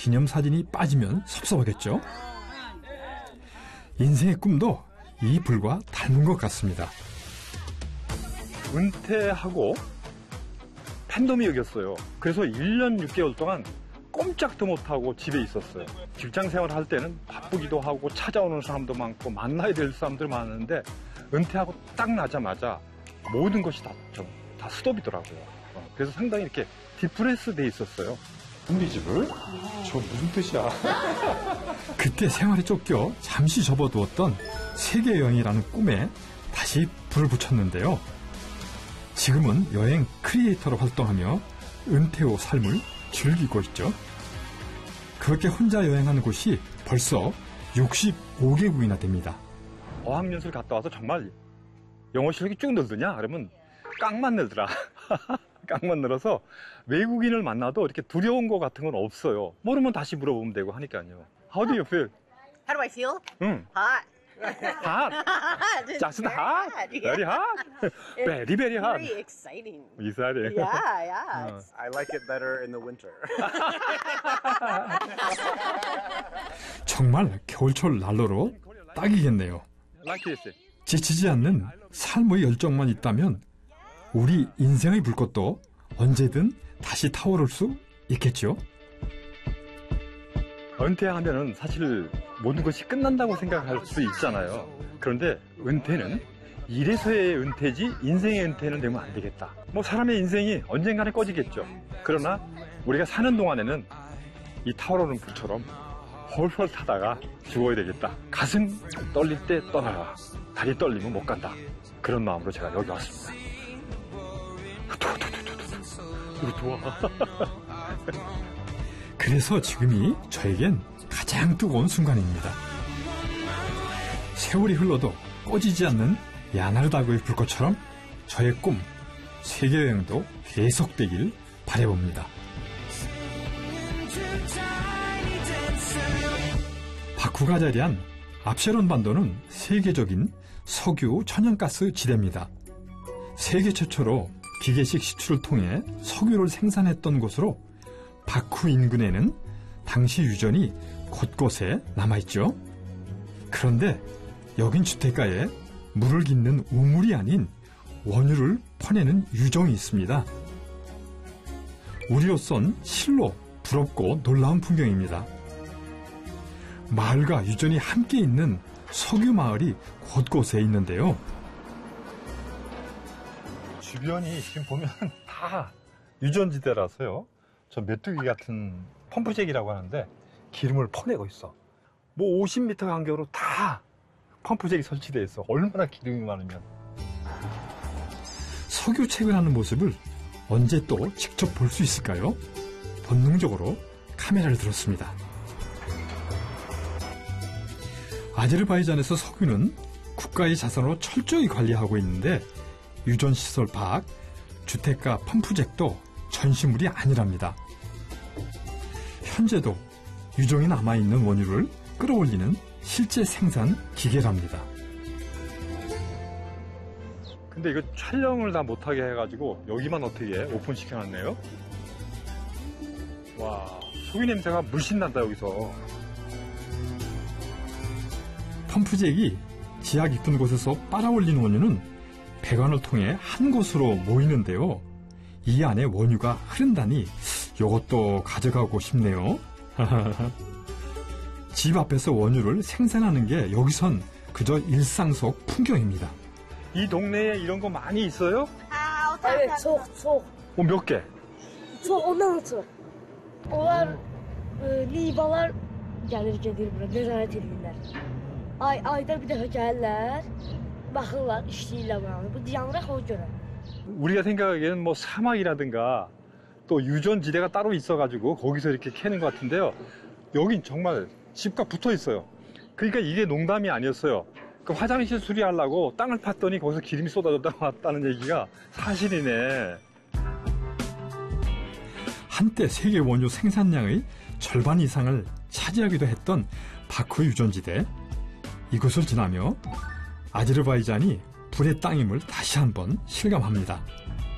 기념사진이 빠지면 섭섭하겠죠? 인생의 꿈도 이 불과 닮은 것 같습니다. 은퇴하고 팬데믹이었어요. 그래서 1년 6개월 동안 꼼짝도 못하고 집에 있었어요. 직장 생활을 할 때는 바쁘기도 하고 찾아오는 사람도 많고 만나야 될 사람들 많은데 은퇴하고 딱 나자마자 모든 것이 다 스톱이더라고요. 그래서 상당히 이렇게 디프레스 돼 있었어요. 우리 집을? 저 무슨 뜻이야? 그때 생활에 쫓겨 잠시 접어두었던 세계여행이라는 꿈에 다시 불을 붙였는데요. 지금은 여행 크리에이터로 활동하며 은퇴 후 삶을 즐기고 있죠. 그렇게 혼자 여행하는 곳이 벌써 65개국이나 됩니다. 어학연수를 갔다 와서 정말 영어 실력이 쭉 늘더냐? 그러면 깡만 늘더라. 깡만 늘어서 외국인을 만나도 이렇게 두려운 거 같은 건 없어요. 모르면 다시 물어보면 되고 하니까요. How do you feel? How do I feel? Hot. Hot. Just hot. Very hot. Very, very hot. Very exciting. Exciting. Yeah. I like it better in the winter. 정말 겨울철 난로로 딱이겠네요. Like this. 지치지 않는 삶의 열정만 있다면 우리 인생의 불꽃도 언제든 다시 타오를 수 있겠죠? 은퇴하면은 사실 모든 것이 끝난다고 생각할 수 있잖아요. 그런데 은퇴는 이래서의 은퇴지 인생의 은퇴는 되면 안 되겠다. 뭐 사람의 인생이 언젠가는 꺼지겠죠. 그러나 우리가 사는 동안에는 이 타오르는 불처럼 헐헐 타다가 죽어야 되겠다. 가슴 떨릴 때 떠나라. 다리 떨리면 못 간다. 그런 마음으로 제가 여기 왔습니다. 이거 좋아. 그래서 지금이 저에겐 가장 뜨거운 순간입니다. 세월이 흘러도 꺼지지 않는 야나르다그의 불꽃처럼 저의 꿈, 세계여행도 계속되길 바라봅니다. 바쿠가 자리한 압셰론 반도는 세계적인 석유 천연가스 지대입니다. 세계 최초로 기계식 시추를 통해 석유를 생산했던 곳으로 바쿠 인근에는 당시 유전이 곳곳에 남아있죠. 그런데 여긴 주택가에 물을 깃는 우물이 아닌 원유를 퍼내는 유정이 있습니다. 우리로선 실로 부럽고 놀라운 풍경입니다. 마을과 유전이 함께 있는 석유 마을이 곳곳에 있는데요. 주변이 지금 보면 다 유전지대라서요. 저 메뚜기 같은 펌프잭이라고 하는데 기름을 퍼내고 있어. 뭐 50m 간격으로 다 펌프잭이 설치되어 있어. 얼마나 기름이 많으면. 석유 채굴하는 모습을 언제 또 직접 볼 수 있을까요? 본능적으로 카메라를 들었습니다. 아제르바이잔에서 석유는 국가의 자산으로 철저히 관리하고 있는데 유전시설 밖 주택가 펌프잭도 전시물이 아니랍니다. 현재도 유정이 남아있는 원유를 끌어올리는 실제 생산 기계랍니다. 근데 이거 촬영을 다 못하게 해가지고 여기만 어떻게 오픈시켜놨네요. 와, 석유 냄새가 물씬 난다 여기서. 펌프잭이 지하 깊은 곳에서 빨아올린 원유는 배관을 통해 한 곳으로 모이는데요. 이 안에 원유가 흐른다니 이것도 가져가고 싶네요. 집 앞에서 원유를 생산하는 게 여기선 그저 일상 속 풍경입니다. 이 동네에 이런 거 많이 있어요? Evet çok çok. 몇 개? Çok ondan çok. Onlar Libalar gelir gelir bura nezaret edirlər. Ayda bir dəfə gəlirlər. Baxırlar, işləyirlər buranı. Bu yanıraq o görə. 우리가 생각하기에는 뭐 사막이라든가 또 유전지대가 따로 있어가지고 거기서 이렇게 캐는 것 같은데요. 여긴 정말 집과 붙어 있어요. 그러니까 이게 농담이 아니었어요. 그 화장실 수리하려고 땅을 팠더니 거기서 기름이 쏟아졌다고 왔다는 얘기가 사실이네. 한때 세계 원유 생산량의 절반 이상을 차지하기도 했던 바쿠 유전지대. 이곳을 지나며 아제르바이잔이 불의 땅임을 다시 한번 실감합니다.